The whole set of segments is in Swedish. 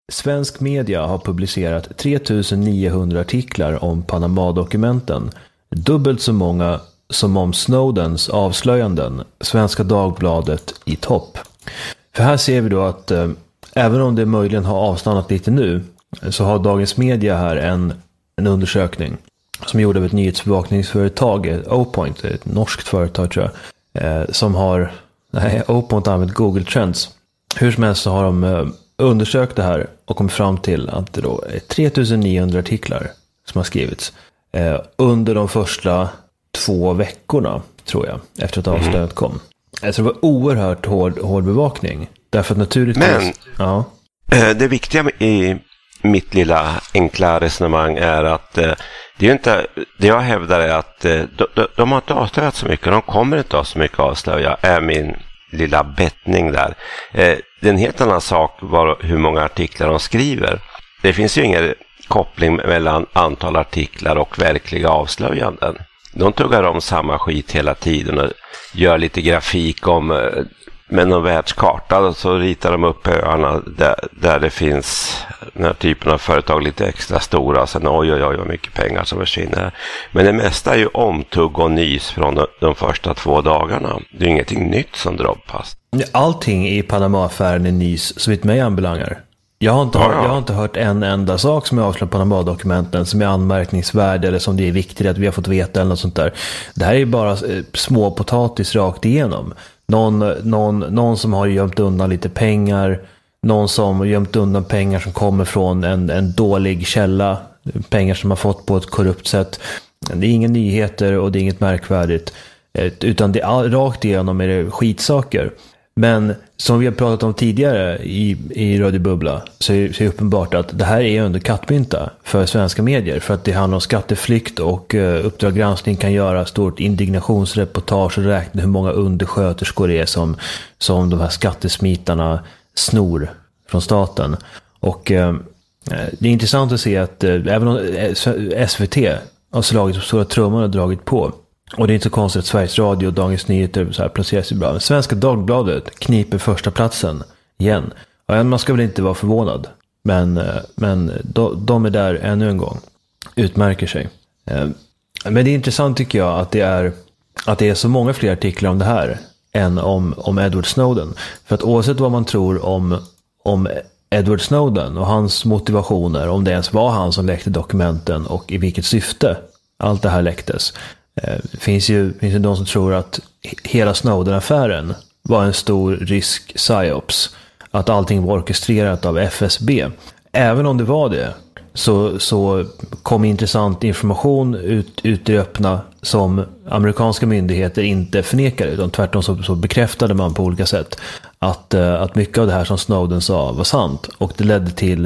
Svensk media har publicerat 3900 artiklar om Panama-dokumenten. Dubbelt så många som om Snowdens avslöjanden. Svenska Dagbladet i topp. För här ser vi då att även om det möjligen har avstannat lite nu, så har Dagens Media här en undersökning som gjorde av ett nyhetsbevakningsföretag, O-Point, ett norskt företag tror jag, som har, O-Point har använt Google Trends. Hur som helst så har de undersökt det här och kommit fram till att det då är 3900 artiklar som har skrivits under de första 2 veckorna, tror jag, efter att avslöjandet kom. Alltså det var oerhört hård bevakning. Därför att naturligtvis... Men det viktiga i mitt lilla enkla resonemang är att det är inte, det jag hävdar är att de har inte avslöjat så mycket. De kommer inte ha så mycket att avslöja, är min lilla bettning där. Det är en helt annan sak hur många artiklar de skriver. Det finns ju ingen koppling mellan antal artiklar och verkliga avslöjanden. De tuggar om samma skit hela tiden och gör lite grafik om med någon världskarta, och så ritar de upp öarna där det finns den här typen av företag lite extra stora, och sen oj vad mycket pengar som försvinner. Men det mesta är ju omtugg och nys från de första 2 dagarna. Det är ingenting nytt som droppas. Allting i Panama-affären är nys, så vitt mig anbelangar. Jag har inte hört en enda sak som är avslöjad på Panama-dokumenten som är anmärkningsvärd eller som det är viktigt att vi har fått veta eller något sånt där. Det här är bara små potatis rakt igenom. Någon som har gömt undan lite pengar, någon som har gömt undan pengar som kommer från en dålig källa, pengar som har fått på ett korrupt sätt. Det är inga nyheter och det är inget märkvärdigt, utan det är rakt igenom är det skitsaker. Men som vi har pratat om tidigare i Radio Bubbla, så är det uppenbart att det här är under kattmynta för svenska medier, för att det handlar om skatteflykt och Uppdrag granskning kan göra stort indignationsreportage och räkna hur många undersköterskor det är som de här skattesmitarna snor från staten. Och det är intressant att se att även om SVT har slagit på stora trumman och dragit på, och det är inte så konstigt att Sveriges Radio och Dagens Nyheter så här placerar sig bra. Men Svenska Dagbladet kniper första platsen igen. Och man ska väl inte vara förvånad. Men de är där ännu en gång. Utmärker sig. Men det är intressant tycker jag att det är så många fler artiklar om det här än om Edward Snowden. För att oavsett vad man tror om Edward Snowden och hans motivationer, om det ens var han som läckte dokumenten och i vilket syfte allt det här läcktes. Det finns ju de som tror att hela Snowden-affären var en stor rysk psyops, att allting var orkestrerat av FSB. Även om det var det, så kom intressant information ut i det öppna som amerikanska myndigheter inte förnekade, utan tvärtom så bekräftade man på olika sätt att mycket av det här som Snowden sa var sant, och det ledde till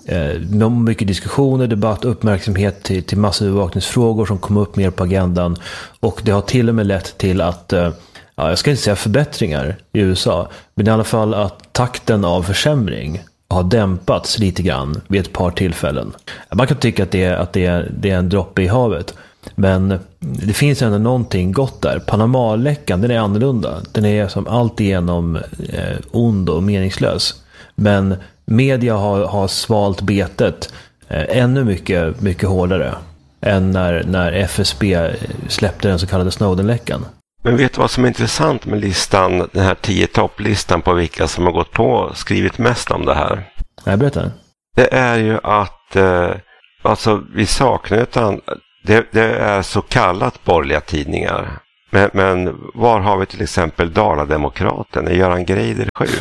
mycket diskussioner, debatt, uppmärksamhet till massövervakningsfrågor som kom upp mer på agendan, och det har till och med lett till att jag ska inte säga förbättringar i USA, men i alla fall att takten av försämring har dämpats lite grann vid ett par tillfällen. Man kan tycka att det är en droppe i havet, men det finns ändå någonting gott där. Panama-läckan, den är annorlunda. Den är som alltigenom ond och meningslös. Men media har svalt betet ännu mycket, mycket hårdare än när FSB släppte den så kallade Snowden-läckan. Men vet du vad som är intressant med listan, den här 10-topplistan på vilka som har gått på och skrivit mest om det här? Jag berättar. Det är ju att alltså vi saknar det är så kallat borgerliga tidningar. Men var har vi till exempel Dala-demokraten? Är Göran Greider sjuk?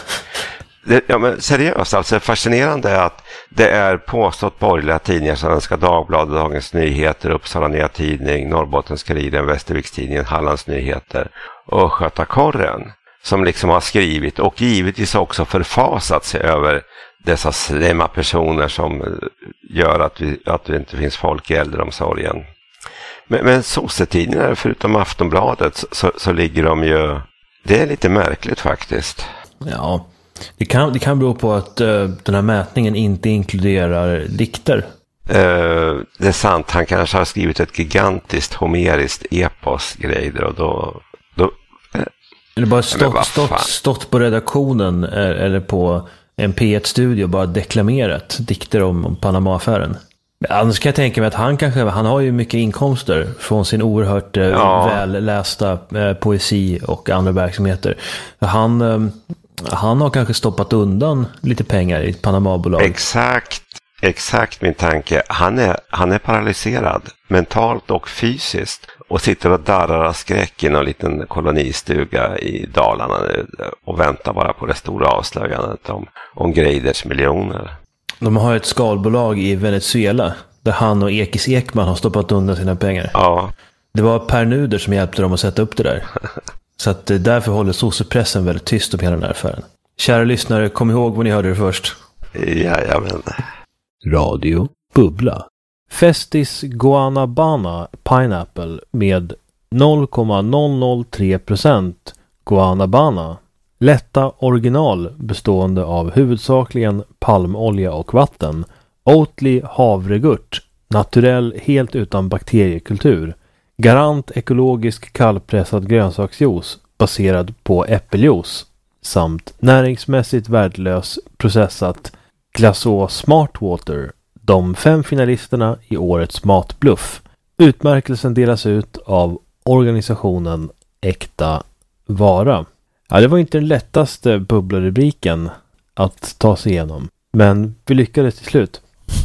Men seriöst, alltså fascinerande är att det är påstått borgerliga tidningar som Svenska Dagbladet, Dagens Nyheter, Uppsala Nya Tidning, Norrbottenskuriren, Västervikstidningen, Hallands Nyheter och Skötakorren som liksom har skrivit och givetvis också förfasat sig över dessa slemma personer som gör att det inte finns folk i äldreomsorgen. Men sossetidningar, förutom Aftonbladet, så ligger de ju... Det är lite märkligt faktiskt. Ja, det kan bero på att den här mätningen inte inkluderar dikter. Det är sant, han kanske har skrivit ett gigantiskt homeriskt epos-grejer och då eller bara stått på redaktionen eller på en P1-studio bara deklamerat dikter om Panama-affären. Annars kan jag tänka mig att han har ju mycket inkomster från sin oerhört vällästa poesi och andra verksamheter. Han har kanske stoppat undan lite pengar i ett Panama-bolag. Exakt min tanke. Han är paralyserad mentalt och fysiskt och sitter och darrar av skräck i någon liten kolonistuga i Dalarna och väntar bara på det stora avslöjandet om Greiders miljoner. De har ett skalbolag i Venezuela där han och Ekis Ekman har stoppat undan sina pengar. Ja. Det var Per Nuder som hjälpte dem att sätta upp det där. Så att därför håller sossepressen väldigt tyst om hela den här affären. Kära lyssnare, kom ihåg vad ni hörde det först. Jajamän. Radio Bubbla. Festis Guanabana Pineapple med 0,003% Guanabana. Lätta original bestående av huvudsakligen palmolja och vatten. Oatly havregurt. Naturell helt utan bakteriekultur. Garant ekologisk kallpressad grönsaksjuice baserad på äppeljuice. Samt näringsmässigt värdelös processat Glaceau Smartwater. De 5 finalisterna i årets matbluff. Utmärkelsen delas ut av organisationen Äkta Vara. Ja, det var inte den lättaste bubblarubriken att ta sig igenom. Men vi lyckades till slut.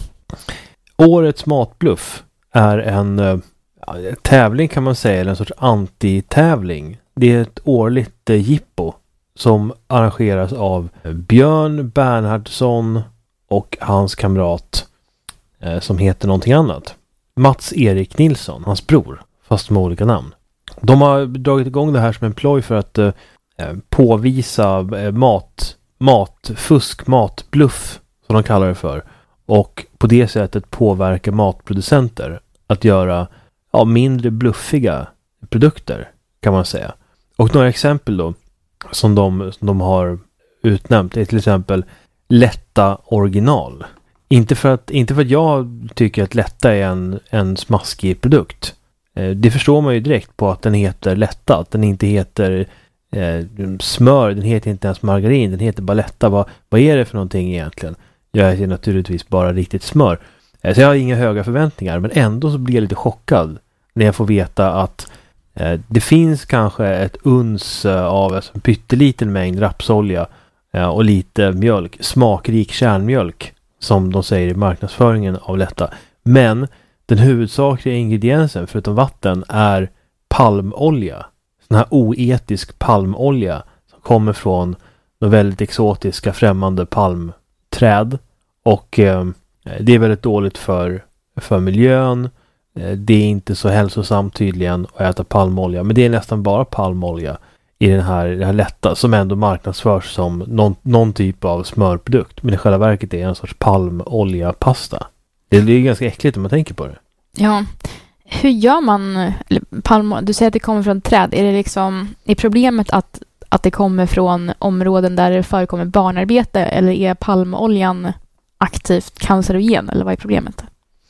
Årets matbluff är en tävling kan man säga. Eller en sorts anti-tävling. Det är ett årligt jippo som arrangeras av Björn Bernhardsson och hans kamrat som heter någonting annat. Mats Erik Nilsson, hans bror, fast med olika namn. De har dragit igång det här som en ploj för att påvisa matfusk, matbluff som de kallar det för. Och på det sättet påverka matproducenter att göra mindre bluffiga produkter kan man säga. Och några exempel då som de har utnämnt är till exempel lätta original. Inte för att jag tycker att lätta är en smaskig produkt. Det förstår man ju direkt på att den heter lätta. Att den inte heter smör, den heter inte ens margarin, den heter bara lätta. Vad är det för någonting egentligen? Jag äter naturligtvis bara riktigt smör. Så jag har inga höga förväntningar, men ändå så blir jag lite chockad när jag får veta att det finns kanske ett uns av en pytteliten mängd rapsolja och lite mjölk, smakrik kärnmjölk som de säger i marknadsföringen av lätta. Men den huvudsakliga ingrediensen förutom vatten är palmolja. Sån här oetisk palmolja som kommer från de väldigt exotiska främmande palmträd. Och det är väldigt dåligt för miljön. Det är inte så hälsosamt tydligen att äta palmolja. Men det är nästan bara palmolja i det här lätta som ändå marknadsförs som någon typ av smörprodukt. Men i själva verket är det en sorts palmoljapasta. Det är ju ganska äckligt om man tänker på det. Ja, hur gör man du säger att det kommer från träd. Är det liksom är problemet att det kommer från områden där det förekommer barnarbete eller är palmoljan aktivt cancerogen eller vad är problemet?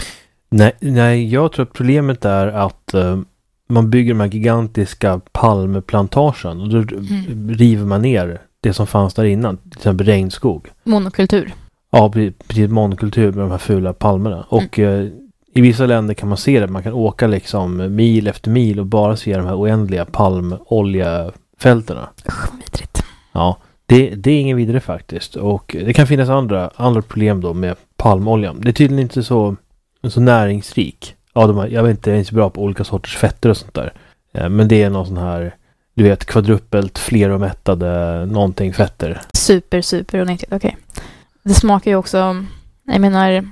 Nej, jag tror att problemet är att man bygger de här gigantiska palmplantagen och då river man ner det som fanns där innan, till exempel regnskog. Monokultur. Ja, precis, monokultur med de här fula palmerna. Och i vissa länder kan man se det, man kan åka liksom mil efter mil och bara se de här oändliga palmoljefälterna. Vidrigt. Ja, det är ingen vidare faktiskt. Och det kan finnas andra problem då med palmoljan. Det är tydligen inte så näringsrik. Ja, jag vet inte, jag är inte så bra på olika sorters fetter och sånt där. Men det är någon sån här, du vet, kvadrupelt fleromättade någonting fetter. Super onyttigt, okej. Det smakar ju också, jag menar,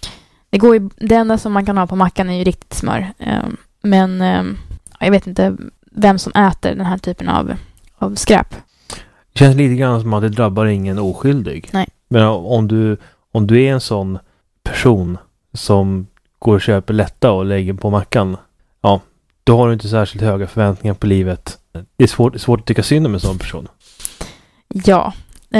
det enda som man kan ha på mackan är ju riktigt smör. Men jag vet inte vem som äter den här typen av skräp. Det känns lite grann som att det drabbar ingen oskyldig. Nej. Men om du är en sån person som går och köper lätta och lägger på mackan, ja, då har du inte särskilt höga förväntningar på livet. Det är svårt att tycka synd om en sån person. Ja,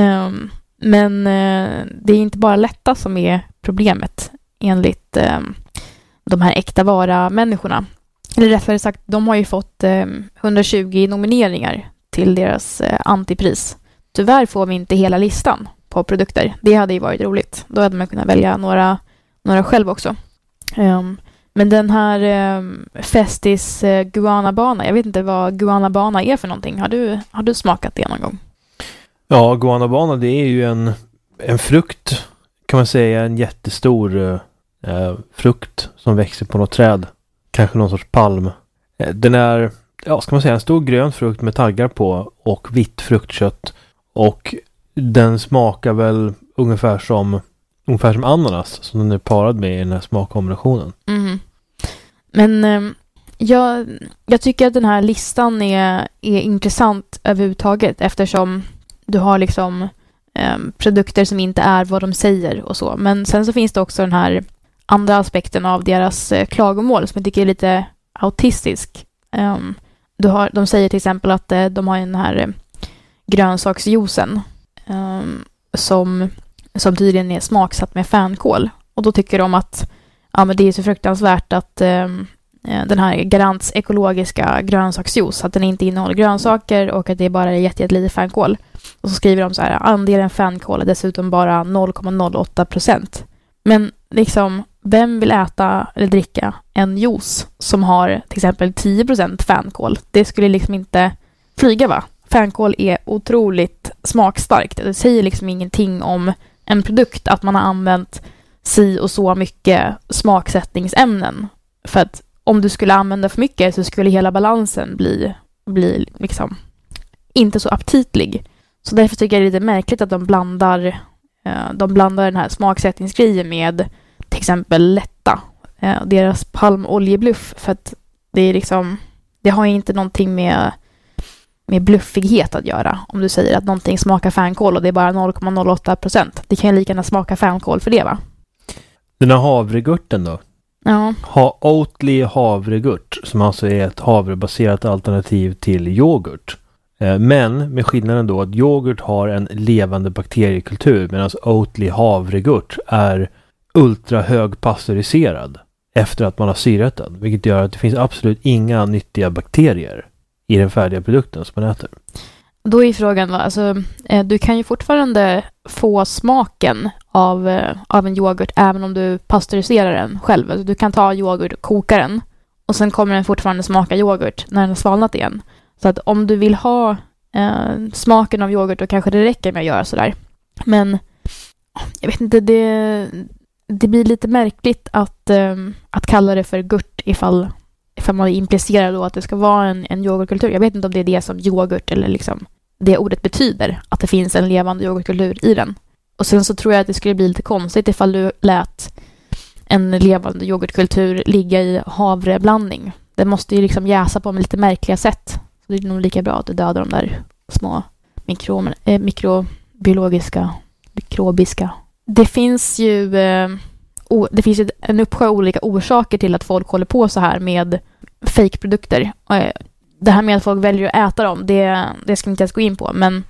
men det är inte bara lätta som är problemet enligt de här äkta vara-människorna. Eller rättare sagt, de har ju fått 120 nomineringar till deras antipris. Tyvärr får vi inte hela listan. på produkter. Det hade ju varit roligt. Då hade man kunnat välja några själv också. Men den här Festis guanabana, jag vet inte vad guanabana är för någonting. Har du smakat det någon gång? Ja, guanabana, det är ju en frukt, kan man säga, en jättestor frukt som växer på något träd. Kanske någon sorts palm. Den är, ska man säga, en stor grön frukt med taggar på och vitt fruktkött. Och den smakar väl ungefär som ananas som den är parad med i den här smakkombinationen. Mm. Men jag tycker att den här listan är intressant överhuvudtaget eftersom du har liksom produkter som inte är vad de säger och så. Men sen så finns det också den här andra aspekten av deras klagomål som jag tycker är lite autistisk. De säger till exempel att de har den här grönsaksjuicen som tydligen är smaksatt med fänkål. Och då tycker de att men det är så fruktansvärt att den här Garants ekologiska grönsaksjuice, att den inte innehåller grönsaker och att det bara är jättelite fänkål. Och så skriver de så här, andelen fänkål är dessutom bara 0,08%. Men liksom, vem vill äta eller dricka en juice som har till exempel 10% fänkål? Det skulle liksom inte flyga, va? Fänkål är otroligt smakstarkt. Det säger liksom ingenting om en produkt att man har använt si och så mycket smaksättningsämnen. För att om du skulle använda för mycket så skulle hela balansen bli liksom inte så aptitlig. Så därför tycker jag det är lite märkligt att de blandar den här smaksättningsgrejen med till exempel Lätta, deras palmoljebluff, för att det är liksom, det har ju inte någonting med bluffighet att göra. Om du säger att någonting smakar fänkål och det är bara 0,08%. Det kan ju lika gärna smaka fänkål för det, va? Den här havregurten då? Ja. Oatly havregurt, som alltså är ett havrebaserat alternativ till yoghurt. Men med skillnaden då att yoghurt har en levande bakteriekultur medan Oatly havregurt är ultra högpasteuriserad efter att man har syrat den. Vilket gör att det finns absolut inga nyttiga bakterier i den färdiga produkten som man äter. Då är frågan, alltså, du kan ju fortfarande få smaken av en yoghurt även om du pasteuriserar den själv. Alltså, du kan ta yoghurt och koka den och sen kommer den fortfarande smaka yoghurt när den har svalnat igen. Så att om du vill ha smaken av yoghurt, då kanske det räcker med att göra sådär. Men jag vet inte, det blir lite märkligt att kalla det för gurt ifall man implicerar då att det ska vara en yoghurtkultur. Jag vet inte om det är det som yoghurt eller liksom det ordet betyder, att det finns en levande yoghurtkultur i den. Och sen så tror jag att det skulle bli lite konstigt ifall du lät en levande yoghurtkultur ligga i havreblandning. Det måste ju liksom jäsa på med lite märkliga sätt. Så det är nog lika bra att du dödar de där små mikrobiska. Det finns ju en uppsjö olika orsaker till att folk håller på så här med fake-produkter. Det här med att folk väljer att äta dem, det ska vi inte ens gå in på. Men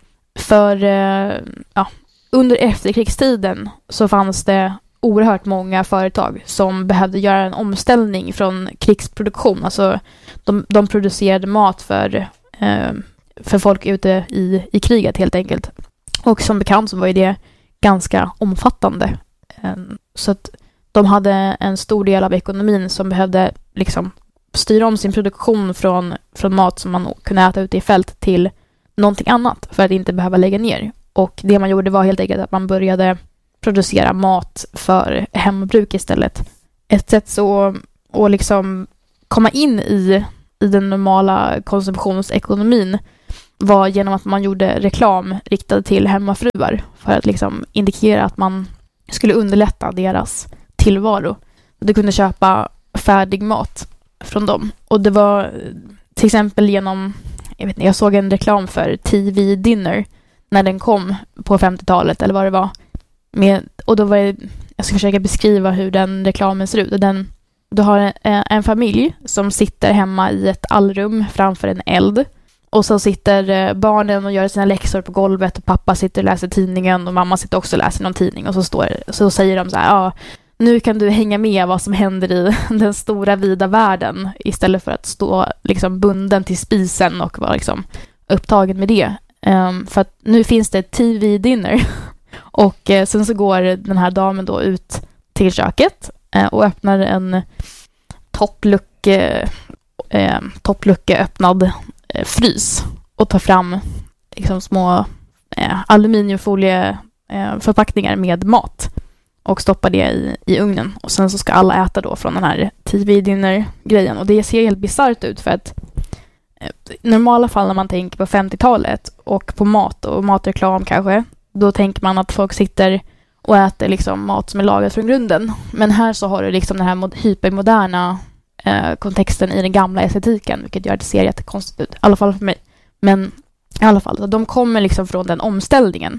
under efterkrigstiden så fanns det oerhört många företag som behövde göra en omställning från krigsproduktion. Alltså de producerade mat för folk ute i kriget helt enkelt. Och som bekant så var ju det ganska omfattande. Så att de hade en stor del av ekonomin som behövde liksom styra om sin produktion från mat som man kunde äta ute i fält till någonting annat för att inte behöva lägga ner. Och det man gjorde var helt enkelt att man började producera mat för hembruk istället. Ett sätt så att liksom komma in i den normala konsumtionsekonomin var genom att man gjorde reklam riktad till hemmafruar för att liksom indikera att man skulle underlätta deras tillvaro. Du kunde köpa färdig mat från dem. Och det var till exempel genom, jag såg en reklam för TV Dinner när den kom på 50-talet eller vad det var. Och då var jag ska försöka beskriva hur den reklamen ser ut. Du har en familj som sitter hemma i ett allrum framför en eld. Och så sitter barnen och gör sina läxor på golvet och pappa sitter och läser tidningen och mamma sitter också och läser någon tidning. Och så säger de så här, nu kan du hänga med vad som händer i den stora vida världen istället för att stå liksom bunden till spisen och vara liksom upptagen med det. För att nu finns det TV Dinner Och sen så går den här damen då ut till köket och öppnar en topplucke öppnad frys och tar fram liksom små aluminiumfolieförpackningar med mat och stoppar det i ugnen. Och sen så ska alla äta då från den här TV-dinner-grejen. Och det ser helt bizarrt ut för att i normala fall när man tänker på 50-talet och på mat och matreklam kanske, då tänker man att folk sitter och äter liksom mat som är lagad från grunden. Men här så har du liksom den här hypermoderna kontexten i den gamla estetiken, vilket gör att det ser jättekonstigt ut. I alla fall för mig. Men i alla fall, de kommer liksom från den omställningen.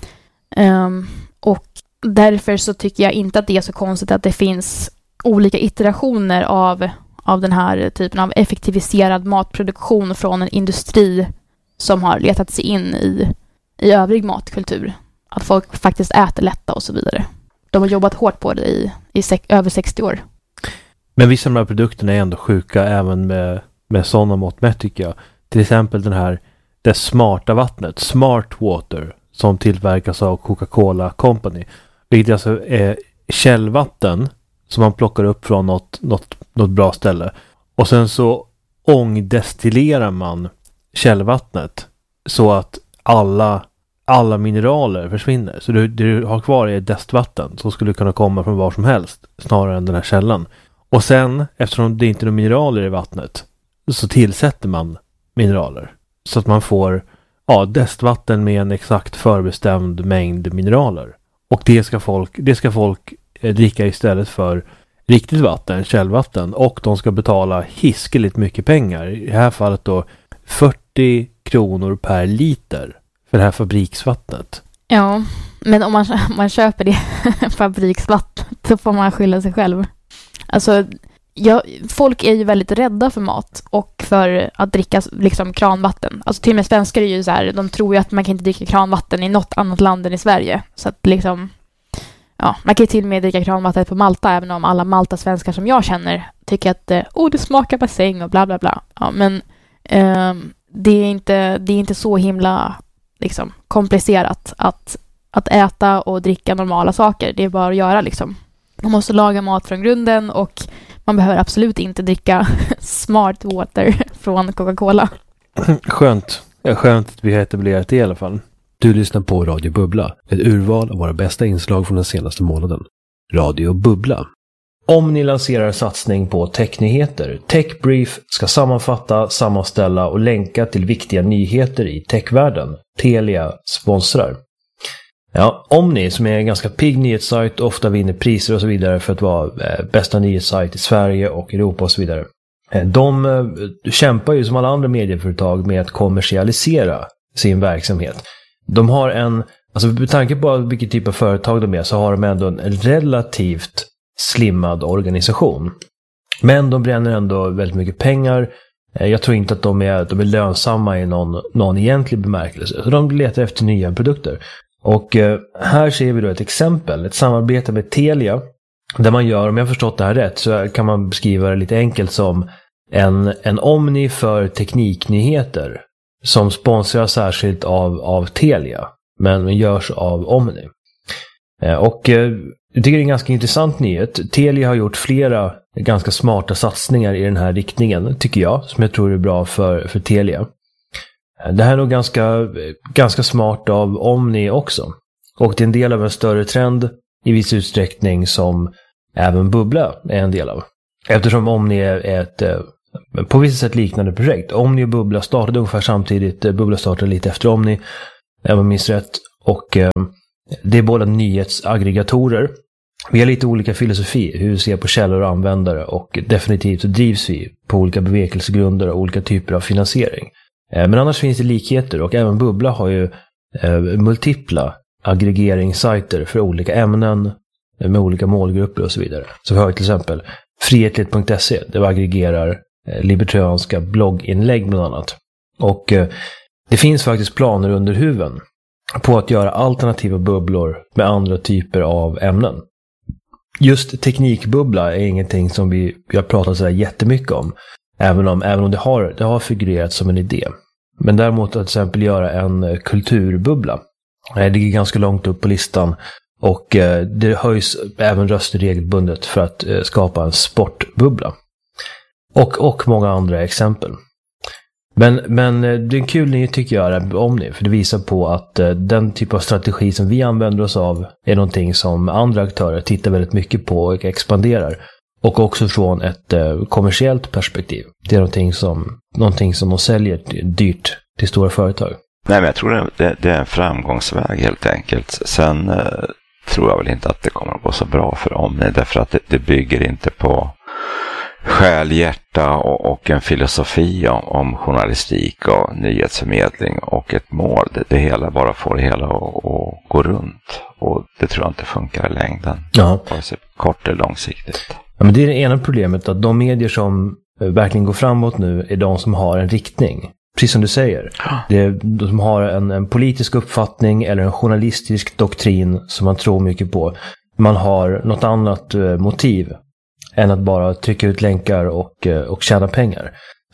Och därför så tycker jag inte att det är så konstigt att det finns olika iterationer av den här typen av effektiviserad matproduktion från en industri som har letat sig in i övrig matkultur. Att folk faktiskt äter lätta och så vidare. De har jobbat hårt på det i över 60 år. Men vissa av de här produkterna är ändå sjuka även med sådana mått mätt, tycker jag. Till exempel det smarta vattnet, Smart Water, som tillverkas av Coca-Cola Company. Vilket alltså är källvatten som man plockar upp från något bra ställe. Och sen så ångdestillerar man källvattnet så att alla mineraler försvinner. Så du har kvar i destvatten som skulle kunna komma från var som helst snarare än den här källan. Och sen, eftersom det inte är några mineraler i vattnet, så tillsätter man mineraler. Så att man får destvatten med en exakt förbestämd mängd mineraler. Och det ska folk dricka istället för riktigt vatten, källvatten. Och de ska betala hiskeligt mycket pengar. I det här fallet då 40 kronor per liter för det här fabriksvattnet. Ja, men om man köper det fabriksvatten så får man skylla sig själv. Alltså, folk är ju väldigt rädda för mat och för att dricka liksom kranvatten. Alltså till och med svenskar är ju så här, de tror ju att man kan inte dricka kranvatten i något annat land än i Sverige. Så att liksom, ja, man kan ju till och med dricka kranvatten på Malta, även om alla Malta-svenskar som jag känner tycker att det smakar bassäng och bla bla bla. Ja, men det är inte så himla liksom komplicerat att äta och dricka normala saker. Det är bara att göra liksom. Man måste laga mat från grunden och man behöver absolut inte dricka Smart Water från Coca-Cola. Skönt att vi har etablerat det i alla fall. Du lyssnar på Radio Bubbla, ett urval av våra bästa inslag från den senaste månaden. Radio Bubbla. Om ni lanserar satsning på technyheter, Techbrief ska sammanfatta, sammanställa och länka till viktiga nyheter i techvärlden. Telia sponsrar. Ja, Omni, som är en ganska pigg nyhetssajt, ofta vinner priser och så vidare för att vara bästa nyhetssajt i Sverige och Europa och så vidare. De kämpar ju som alla andra medieföretag med att kommersialisera sin verksamhet. De har alltså med tanke på vilken typ av företag de är, så har de ändå en relativt slimmad organisation. Men de bränner ändå väldigt mycket pengar. Jag tror inte att de är lönsamma i någon egentlig bemärkelse. Så de letar efter nya produkter. Och här ser vi då ett exempel, ett samarbete med Telia, där man gör, om jag har förstått det här rätt, så kan man beskriva det lite enkelt som en Omni för tekniknyheter som sponsras särskilt av Telia, men görs av Omni. Och jag tycker det är en ganska intressant nyhet. Telia har gjort flera ganska smarta satsningar i den här riktningen, tycker jag, som jag tror är bra för Telia. Det här är nog ganska smart av Omni också. Och det är en del av en större trend i viss utsträckning som även Bubbla är en del av. Eftersom Omni är ett på vissa sätt liknande projekt. Omni och Bubbla startade ungefär samtidigt. Bubbla startade lite efter Omni, om jag minns rätt. Och det är båda nyhetsaggregatorer. Vi har lite olika filosofi, hur vi ser på källor och användare. Och definitivt så drivs vi på olika bevekelsegrunder och olika typer av finansiering. Men annars finns det likheter, och även Bubbla har ju multipla aggregeringssajter för olika ämnen med olika målgrupper och så vidare. Så vi har till exempel frihetligt.se, där vi aggregerar libertarianska blogginlägg bland annat. Och det finns faktiskt planer under huven på att göra alternativa bubblor med andra typer av ämnen. Just teknikbubbla är ingenting som vi har pratat så där jättemycket om. Även om det har figurerat som en idé. Men däremot att till exempel göra en kulturbubbla Det ligger ganska långt upp på listan. Och det höjs även röster regelbundet för att skapa en sportbubbla. Och många andra exempel. Men det är en kul nyhet tycker jag om det. För det visar på att den typ av strategi som vi använder oss av är någonting som andra aktörer tittar väldigt mycket på och expanderar. Och också från ett kommersiellt perspektiv. Det är någonting som de säljer dyrt till stora företag. Nej, men jag tror det är en framgångsväg helt enkelt. Sen tror jag väl inte att det kommer att gå så bra för Omni. Därför att det bygger inte på själ, hjärta och en filosofi om journalistik och nyhetsförmedling och ett mål. Det hela bara får det hela att gå runt. Och det tror jag inte funkar i längden. Ja. Vare sig kort eller långsiktigt. Ja, men det är det ena problemet, att de medier som verkligen går framåt nu är de som har en riktning. Precis som du säger. Det är de som har en politisk uppfattning eller en journalistisk doktrin som man tror mycket på. Man har något annat motiv än att bara trycka ut länkar och tjäna pengar.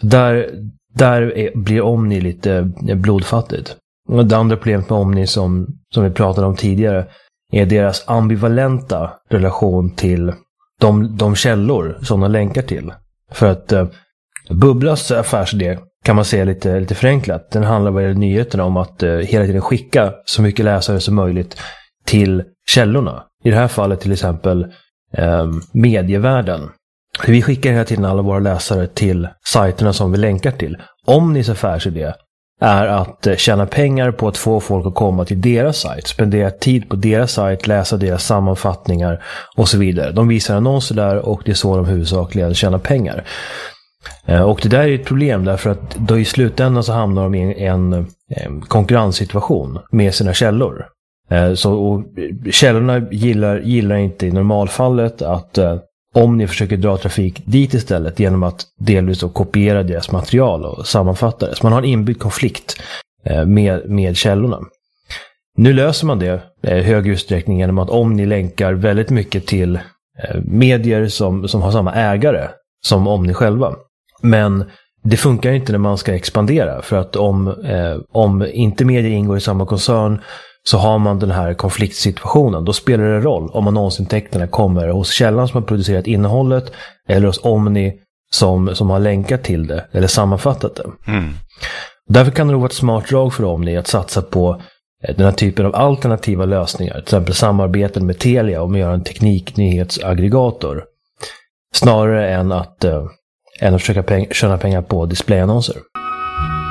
Där blir Omni lite blodfattigt. Och det andra problemet med Omni som vi pratade om tidigare är deras ambivalenta relation till de källor som de länkar till. För att Bubblas affärsidé kan man säga lite förenklat. Den handlar vad gäller nyheterna om att hela tiden skicka så mycket läsare som möjligt till källorna. I det här fallet till exempel medievärlden. Vi skickar hela tiden alla våra läsare till sajterna som vi länkar till. Omnis affärsidé är att tjäna pengar på att få folk att komma till deras sajt, spendera tid på deras sajt, läsa deras sammanfattningar och så vidare. De visar annonser där och det är så de huvudsakligen tjänar pengar. Och det där är ett problem därför att då i slutändan så hamnar de i en konkurrenssituation med sina källor. Och källorna gillar inte i normalfallet att om ni försöker dra trafik dit istället genom att delvis kopiera deras material och sammanfatta det. Så man har en inbyggd konflikt med källorna. Nu löser man det i hög utsträckning genom att om ni länkar väldigt mycket till medier som har samma ägare som Omni själva. Men det funkar inte när man ska expandera. För att om inte medier ingår i samma koncern så har man den här konfliktsituationen. Då spelar det roll om annonsintäkterna kommer hos källan som har producerat innehållet eller hos Omni som har länkat till det eller sammanfattat det. Mm. Därför kan det vara ett smart drag för Omni att satsa på den här typen av alternativa lösningar. Till exempel samarbeten med Telia om att göra en tekniknyhetsaggregator. Snarare än att försöka tjäna pengar på displayannonser.